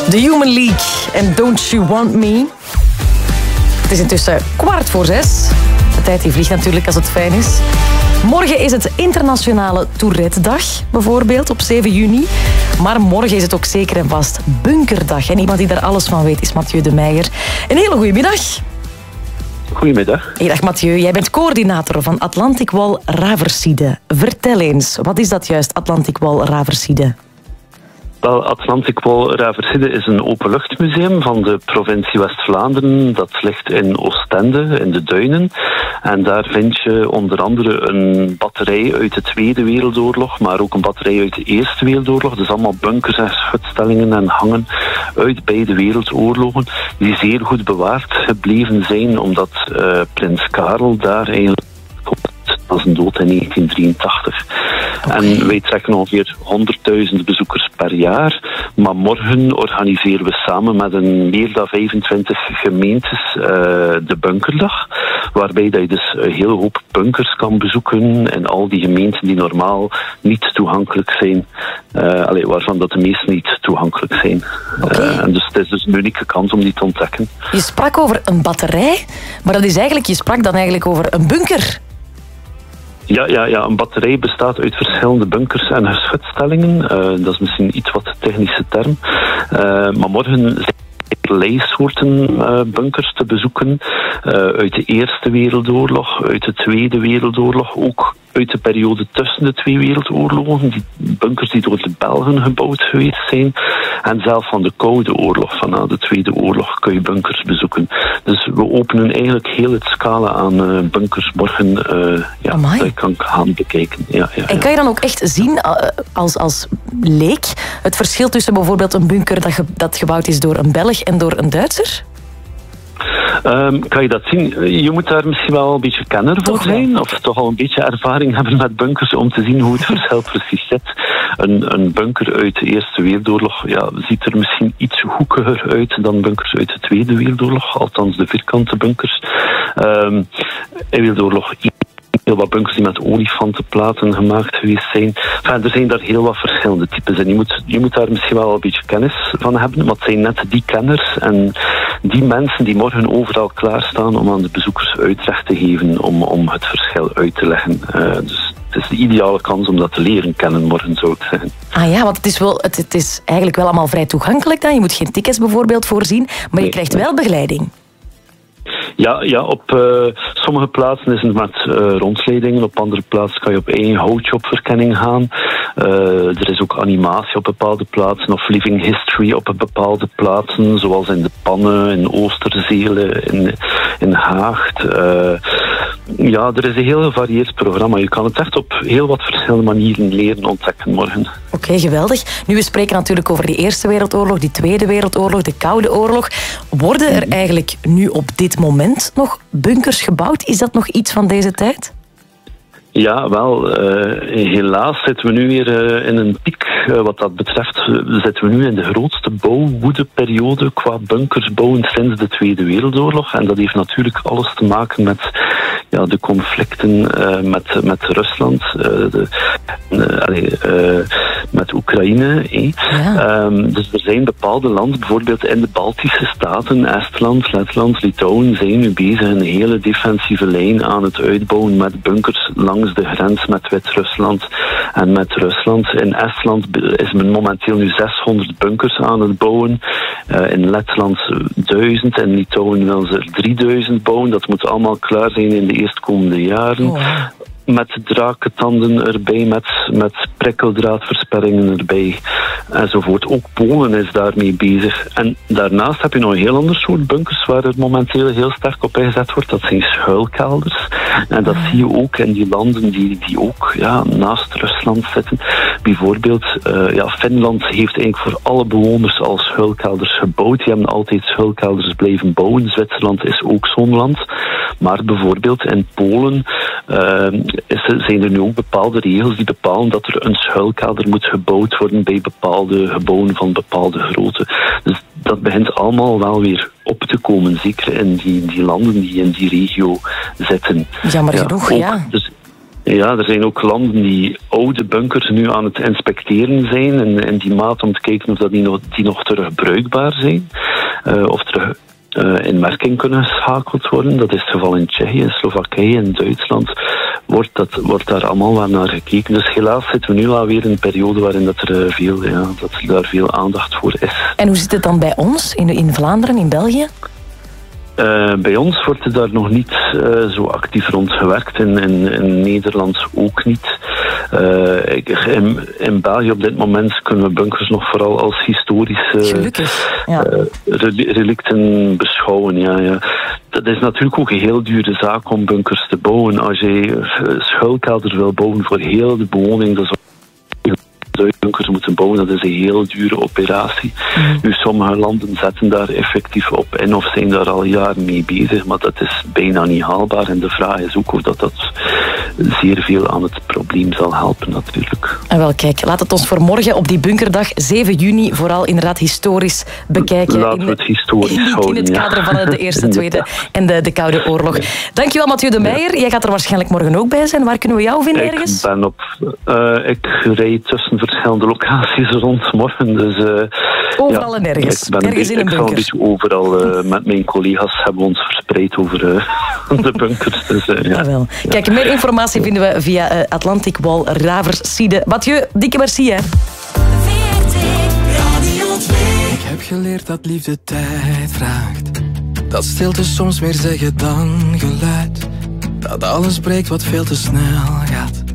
The Human League en Don't You Want Me. Het is intussen 5:15. De tijd die vliegt natuurlijk als het fijn is. Morgen is het internationale Tourette-dag, bijvoorbeeld, op 7 juni. Maar morgen is het ook zeker en vast Bunkerdag. En iemand die daar alles van weet is Mathieu de Meijer. Een hele goede middag. Goedemiddag. Hey, dag Mathieu, jij bent coördinator van Atlantic Wall Raverside. Vertel eens, wat is dat juist, Atlantic Wall Raverside? Wel, Atlantic Wall Raverside is een openluchtmuseum van de provincie West-Vlaanderen. Dat ligt in Oostende, in de Duinen. En daar vind je onder andere een batterij uit de Tweede Wereldoorlog, maar ook een batterij uit de Eerste Wereldoorlog. Dus allemaal bunkers en schutstellingen en hangen uit beide wereldoorlogen, die zeer goed bewaard gebleven zijn, omdat prins Karel daar eigenlijk was een dood in 1983. Okay. En wij trekken ongeveer 100.000 bezoekers per jaar. Maar morgen organiseren we samen met een meer dan 25 gemeentes de Bunkerdag. Waarbij dat je dus een hele hoop bunkers kan bezoeken in al die gemeenten die normaal niet toegankelijk zijn. Waarvan dat de meeste niet toegankelijk zijn. Okay. En dus het is dus een unieke kans om die te ontdekken. Je sprak over een batterij, maar dat is eigenlijk, je sprak dan eigenlijk over een bunker. Ja, een batterij bestaat uit verschillende bunkers en geschutstellingen. Dat is misschien iets wat technische term. Maar morgen zijn er allerlei soorten bunkers te bezoeken. Uit de Eerste Wereldoorlog, uit de Tweede Wereldoorlog, ook uit de periode tussen de twee wereldoorlogen. Die bunkers die door de Belgen gebouwd geweest zijn. En zelf van de Koude Oorlog, van na de Tweede Oorlog, kun je bunkers bezoeken. Dus we openen eigenlijk heel het scala aan bunkers morgen. Dat je kan gaan bekijken. Ja. En kan je dan ook echt zien, als leek, het verschil tussen bijvoorbeeld een bunker dat gebouwd is door een Belg en door een Duitser? Kan je dat zien? Je moet daar misschien wel een beetje kenner voor zijn, of toch al een beetje ervaring hebben met bunkers om te zien hoe het verschil precies zit. Een bunker uit de Eerste Wereldoorlog ziet er misschien iets hoekiger uit dan bunkers uit de Tweede Wereldoorlog, althans de vierkante bunkers. In Wereldoorlog heel wat bunkers die met olifantenplaten gemaakt geweest zijn. Er zijn daar heel wat verschillende types en je moet daar misschien wel een beetje kennis van hebben, maar het zijn net die kenners en die mensen die morgen overal klaarstaan om aan de bezoekers uitleg te geven, om het verschil uit te leggen. Dus het is de ideale kans om dat te leren kennen morgen, zou ik zeggen. Ah ja, want het is eigenlijk wel allemaal vrij toegankelijk dan. Je moet geen tickets bijvoorbeeld voorzien, maar je krijgt wel begeleiding. Ja, op sommige plaatsen is het met rondleidingen. Op andere plaatsen kan je op eigen houtje op verkenning gaan. Er is ook animatie op bepaalde plaatsen of living history op bepaalde plaatsen, zoals in de Pannen, in Oosterzele, in Haagt. Er is een heel gevarieerd programma. Je kan het echt op heel wat verschillende manieren leren ontdekken morgen. Oké, geweldig. Nu, we spreken natuurlijk over de Eerste Wereldoorlog, de Tweede Wereldoorlog, de Koude Oorlog. Worden er eigenlijk nu op dit moment nog bunkers gebouwd? Is dat nog iets van deze tijd? Ja, wel. Helaas zitten we nu weer in een piek. Wat dat betreft zitten we nu in de grootste bouwwoedeperiode qua bunkers bouwen sinds de Tweede Wereldoorlog. En dat heeft natuurlijk alles te maken met de conflicten met Rusland, met Oekraïne. Ja. Dus er zijn bepaalde landen, bijvoorbeeld in de Baltische Staten, Estland, Letland, Litouwen, zijn nu bezig een hele defensieve lijn aan het uitbouwen met bunkers langs de grens met Wit-Rusland en met Rusland. In Estland is men momenteel nu 600 bunkers aan het bouwen. In Letland 1000, in Litouwen willen ze er 3000 bouwen. Dat moet allemaal klaar zijn in de eerstkomende jaren. Oh. Met draakentanden erbij, met prikkeldraadversperringen erbij, enzovoort. Ook Polen is daarmee bezig. En daarnaast heb je nog een heel ander soort bunkers waar er momenteel heel sterk op ingezet wordt. Dat zijn schuilkelders. En dat zie je ook in die landen die ook naast Rusland zitten. Bijvoorbeeld, Finland heeft eigenlijk voor alle bewoners al schuilkelders gebouwd. Die hebben altijd schuilkelders blijven bouwen. Zwitserland is ook zo'n land. Maar bijvoorbeeld in Polen zijn er nu ook bepaalde regels die bepalen dat er een schuilkelder moet gebouwd worden bij bepaalde gebouwen van bepaalde grootte. Dus dat begint allemaal wel weer op te komen, zeker in die landen die in die regio zitten. Jammer genoeg, ook, dus, Ja, er zijn ook landen die oude bunkers nu aan het inspecteren zijn in die mate om te kijken of dat die nog terug bruikbaar zijn. Of terug in werking kunnen geschakeld worden. Dat is het geval in Tsjechië, in Slowakije, in Duitsland. Wordt daar allemaal wel naar gekeken. Dus helaas zitten we nu alweer in een periode waarin dat er daar veel aandacht voor is. En hoe zit het dan bij ons, in Vlaanderen, in België? Bij ons wordt er daar nog niet zo actief rond gewerkt. In Nederland ook niet. In België op dit moment kunnen we bunkers nog vooral als historische relicten beschouwen. Ja. Dat is natuurlijk ook een heel dure zaak om bunkers te bouwen. Als je schuilkelder wil bouwen voor heel de bewoning, dat is bunkers moeten bouwen, dat is een heel dure operatie. Nu, sommige landen zetten daar effectief op in of zijn daar al jaren mee bezig, maar dat is bijna niet haalbaar. En de vraag is ook of dat zeer veel aan het probleem zal helpen, natuurlijk. En wel, kijk, laat het ons voor morgen op die bunkerdag 7 juni vooral inderdaad historisch bekijken. Laten we het historisch houden. In het kader van de Eerste, Tweede en de Koude Oorlog. Dankjewel, Mathieu de Meijer. Jij gaat er waarschijnlijk morgen ook bij zijn. Waar kunnen we jou vinden ergens? Ik rijd tussen verschillende locaties rond morgen. Dus, overal en ergens. Ergens in een bunker. Een beetje overal. Met mijn collega's hebben we ons verspreid over de bunkers. Dus, Jawel. Kijk, meer informatie vinden we via Atlantic Wall Raverside. Mathieu, dikke merci, hè. Ik heb geleerd dat liefde tijd vraagt. Dat stilte soms meer zeggen dan geluid. Dat alles breekt wat veel te snel gaat.